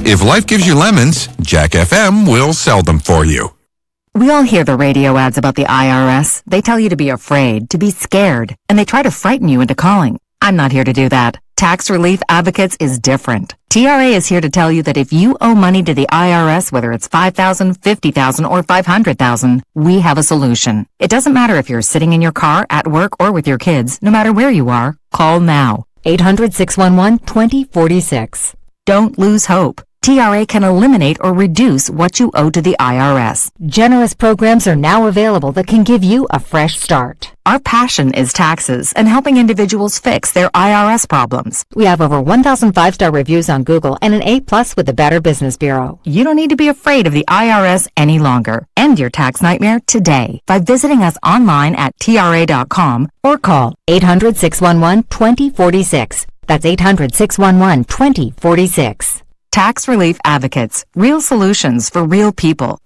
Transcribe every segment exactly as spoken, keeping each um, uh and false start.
If life gives you lemons, Jack F M will sell them for you. We all hear the radio ads about the I R S. They tell you to be afraid, to be scared, and they try to frighten you into calling. I'm not here to do that. Tax Relief Advocates is different. T R A is here to tell you that if you owe money to the I R S, whether it's five thousand dollars, fifty thousand dollars, or five hundred thousand dollars, we have a solution. It doesn't matter if you're sitting in your car, at work, or with your kids. No matter where you are, call now. eight hundred, six one one, two zero four six. Don't lose hope. T R A can eliminate or reduce what you owe to the I R S. Generous programs are now available that can give you a fresh start. Our passion is taxes and helping individuals fix their I R S problems. We have over one thousand five-star reviews on Google and an A plus with the Better Business Bureau. You don't need to be afraid of the I R S any longer. End your tax nightmare today by visiting us online at T R A dot com or call eight hundred, six one one, two zero four six. That's eight hundred, six one one, two zero four six. Tax Relief Advocates. Real solutions for real people.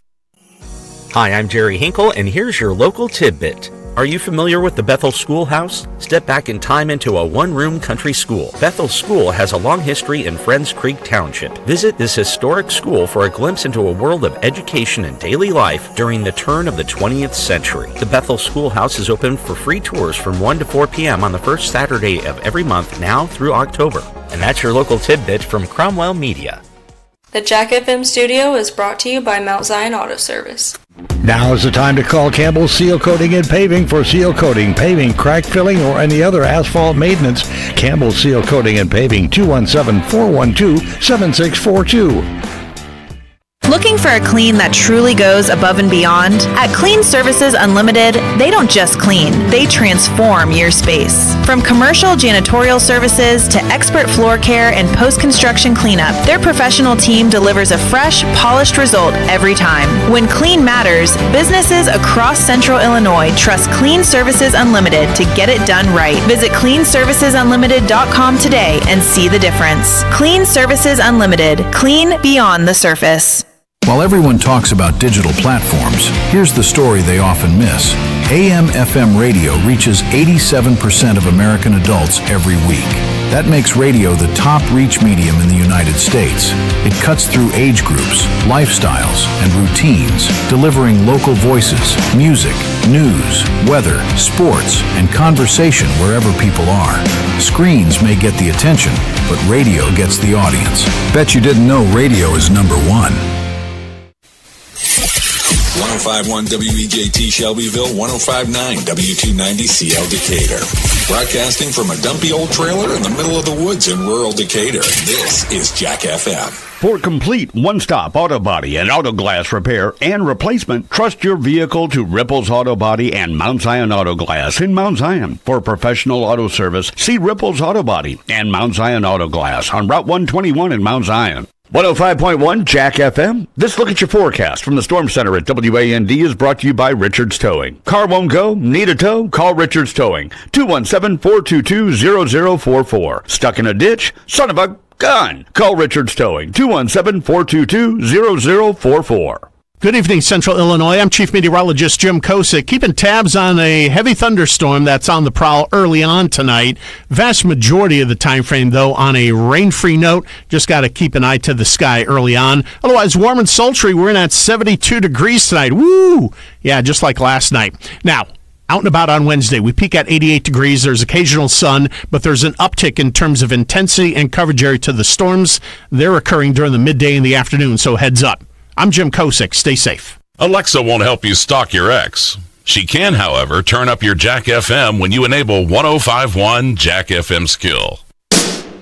Hi, I'm Jerry Hinkle, and here's your local tidbit. Are you familiar with the Bethel Schoolhouse? Step back in time into a one-room country school. Bethel School has a long history in Friends Creek Township. Visit this historic school for a glimpse into a world of education and daily life during the turn of the twentieth century. The Bethel Schoolhouse is open for free tours from one to four p.m. on the first Saturday of every month now through October. And that's your local tidbit from Cromwell Media. The Jack F M studio is brought to you by Mount Zion Auto Service. Now is the time to call Campbell Seal Coating and Paving for seal coating, paving, crack filling, or any other asphalt maintenance. Campbell Seal Coating and Paving, two one seven, four one two, seven six four two. Looking for a clean that truly goes above and beyond? At Clean Services Unlimited, they don't just clean, they transform your space. From commercial janitorial services to expert floor care and post-construction cleanup, their professional team delivers a fresh, polished result every time. When clean matters, businesses across Central Illinois trust Clean Services Unlimited to get it done right. Visit clean services unlimited dot com today and see the difference. Clean Services Unlimited. Clean beyond the surface. While everyone talks about digital platforms, here's the story they often miss. A M F M radio reaches eighty-seven percent of American adults every week. That makes radio the top reach medium in the United States. It cuts through age groups, lifestyles, and routines, delivering local voices, music, news, weather, sports, and conversation wherever people are. Screens may get the attention, but radio gets the audience. Bet you didn't know radio is number one. one oh five point one W E J T Shelbyville, one oh five point nine W two ninety C L Decatur. Broadcasting from a dumpy old trailer in the middle of the woods in rural Decatur, this is Jack F M. For complete one-stop auto body and auto glass repair and replacement, trust your vehicle to Ripples Auto Body and Mount Zion Auto Glass in Mount Zion. For professional auto service, see Ripples Auto Body and Mount Zion Auto Glass on Route one twenty-one in Mount Zion. one oh five point one Jack F M. This look at your forecast from the Storm Center at W A N D is brought to you by Richards Towing. Car won't go? Need a tow? Call Richards Towing. two one seven, four two two, zero zero four four. Stuck in a ditch? Son of a gun! Call Richards Towing. two one seven, four two two, zero zero four four. Good evening, Central Illinois. I'm Chief Meteorologist Jim Kosick, keeping tabs on a heavy thunderstorm that's on the prowl early on tonight. Vast majority of the time frame, though, on a rain-free note. Just got to keep an eye to the sky early on. Otherwise, warm and sultry. We're in at seventy-two degrees tonight. Woo! Yeah, just like last night. Now, out and about on Wednesday, we peak at eighty-eight degrees. There's occasional sun, but there's an uptick in terms of intensity and coverage area to the storms. They're occurring during the midday and the afternoon, so heads up. I'm Jim Kosick. Stay safe. Alexa won't help you stalk your ex. She can, however, turn up your Jack F M when you enable one oh five point one Jack F M skill.